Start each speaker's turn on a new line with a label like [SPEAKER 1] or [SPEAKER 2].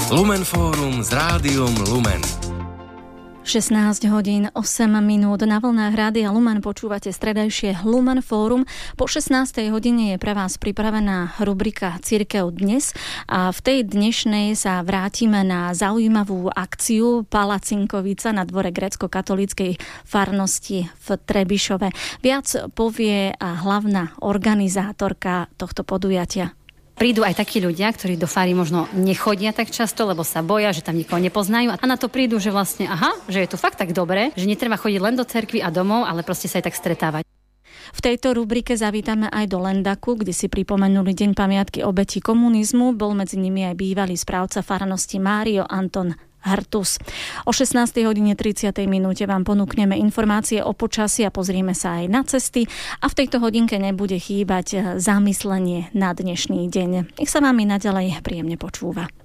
[SPEAKER 1] Lumen Fórum s Rádiom Lumen.
[SPEAKER 2] 16 hodín 8 minút na vlnách Rádia Lumen počúvate stredajšie Lumen Fórum. Po 16. hodine je pre vás pripravená rubrika Cirkev dnes a v tej dnešnej sa vrátime na zaujímavú akciu Palacinkovica na dvore grécko-katolíckej farnosti v Trebišove. Viac povie hlavná organizátorka tohto podujatia.
[SPEAKER 3] Prídu aj takí ľudia, ktorí do fary možno nechodia tak často, lebo sa boja, že tam nikoho nepoznajú. A na to prídu, že vlastne, že je to fakt tak dobre, že netreba chodiť len do cerkvy a domov, ale proste sa aj tak stretávať.
[SPEAKER 2] V tejto rubrike zavítame aj do Lendaku, kde si pripomenuli Deň pamiatky obetí komunizmu. Bol medzi nimi aj bývalý správca farnosti Mário Anton Hartus. O 16:30 vám ponúkneme informácie o počasí a pozrieme sa aj na cesty a v tejto hodinke nebude chýbať zamyslenie na dnešný deň. Nech sa vám i naďalej príjemne počúva.